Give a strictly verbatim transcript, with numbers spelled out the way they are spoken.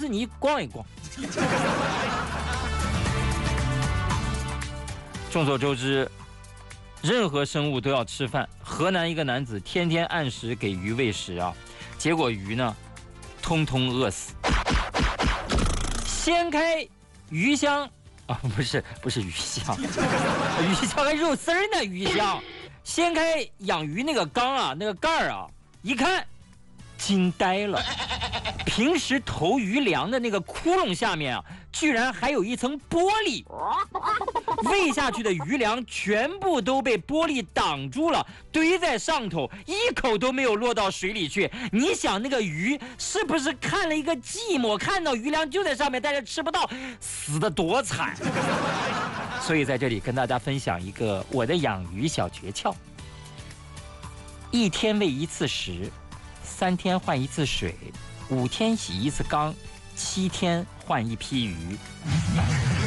尼逛一逛。众所周知，任何生物都要吃饭。河南一个男子天天按时给鱼喂食啊，结果鱼呢，通通饿死。掀开鱼箱啊，不是不是鱼箱，鱼箱还肉丝儿呢，鱼箱。掀开养鱼那个缸啊，那个盖儿啊，一看，惊呆了。平时投鱼粮的那个窟窿下面啊，居然还有一层玻璃，喂下去的鱼粮全部都被玻璃挡住了，堆在上头，一口都没有落到水里去。你想那个鱼是不是看了一个寂寞，看到鱼粮就在上面，但是吃不到，死得多惨。所以在这里跟大家分享一个我的养鱼小诀窍：一天喂一次食，三天换一次水，五天洗一次缸，七天换一批鱼。